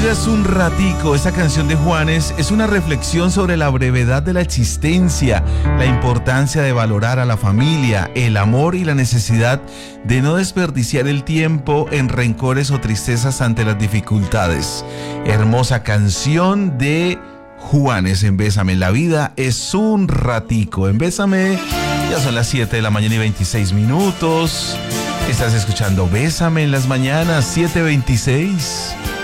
vida es un ratico. Esta canción de Juanes es una reflexión sobre la brevedad de la existencia, la importancia de valorar a la familia, el amor y la necesidad de no desperdiciar el tiempo en rencores o tristezas ante las dificultades. Hermosa canción de Juanes en Bésame. La vida es un ratico. En Bésame ya son las 7 de la mañana y 26 minutos. Estás escuchando Bésame en las mañanas, 7:26.